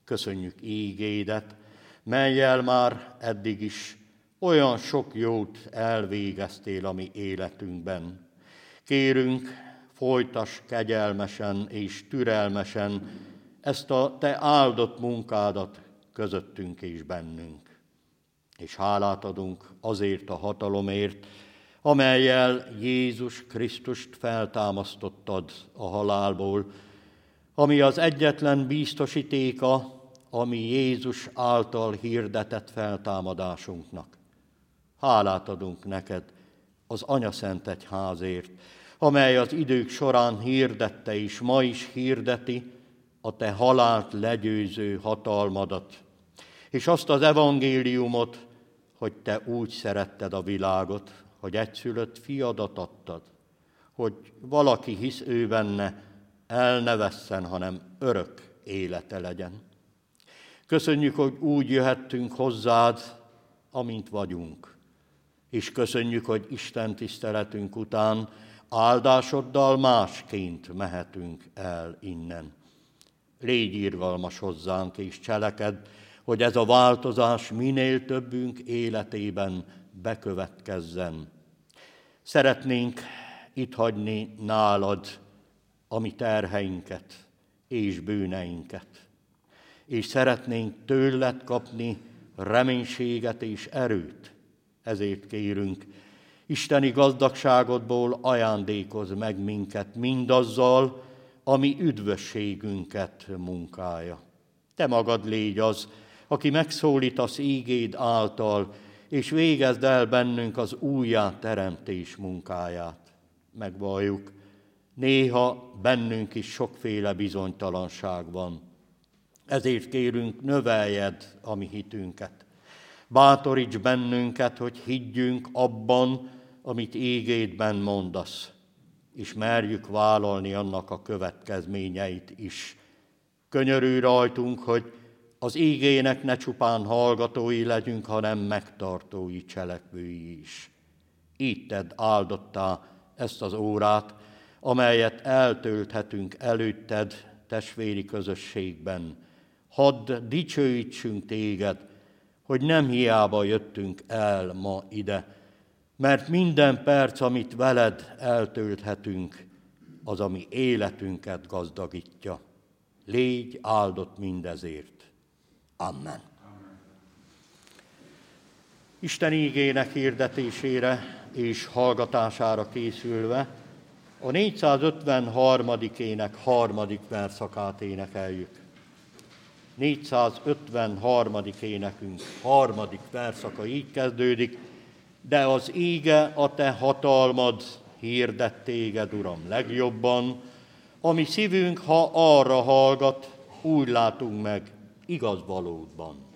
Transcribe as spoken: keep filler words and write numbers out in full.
Köszönjük ígédet, mellyel már eddig is olyan sok jót elvégeztél a mi életünkben. Kérünk, folytass kegyelmesen és türelmesen ezt a te áldott munkádat közöttünk és bennünk. És hálát adunk azért a hatalomért, amellyel Jézus Krisztust feltámasztottad a halálból, ami az egyetlen biztosítéka a mi Jézus által hirdetett feltámadásunknak. Hálát adunk neked az Anyaszent Egyházért, amely az idők során hirdette és ma is hirdeti a te halált legyőző hatalmadat, és azt az evangéliumot, hogy te úgy szeretted a világot, hogy egyszülött fiadat adtad, hogy valaki hisz ő benne, el ne vesszen, hanem örök élete legyen. Köszönjük, hogy úgy jöhettünk hozzád, amint vagyunk, és köszönjük, hogy Isten tiszteletünk után áldásoddal másként mehetünk el innen. Légy irgalmas hozzánk és cselekedd, hogy ez a változás minél többünk életében bekövetkezzen. Szeretnénk itt hagyni nálad a mi terheinket és bűneinket, és szeretnénk tőled kapni reménységet és erőt. Ezért kérünk, isteni gazdagságodból ajándékozz meg minket mindazzal, ami üdvösségünket munkálja. Te magad légy az, aki megszólítasz ígéd által, és végezd el bennünk az újjáteremtés munkáját. Megvalljuk, néha bennünk is sokféle bizonytalanság van. Ezért kérünk, növeljed a mi hitünket. Bátoríts bennünket, hogy higgyünk abban, amit ígédben mondasz, és merjük vállalni annak a következményeit is. Könyörülj rajtunk, hogy az ígének ne csupán hallgatói legyünk, hanem megtartói, cselekvői is. Így tedd áldottá ezt az órát, amelyet eltölthetünk előtted testvéri közösségben. Hadd dicsőítsünk téged, hogy nem hiába jöttünk el ma ide, mert minden perc, amit veled eltölthetünk, az a mi életünket gazdagítja. Légy áldott mindezért. Amen. Isten ígének hirdetésére és hallgatására készülve a négyszázötvenharmadik ének harmadik verszakát énekeljük. négyszázötvenharmadik énekünk harmadik verszaka így kezdődik: de az íge a te hatalmad hirdet téged, Uram, legjobban, ami szívünk, ha arra hallgat, úgy látunk meg igaz valódban.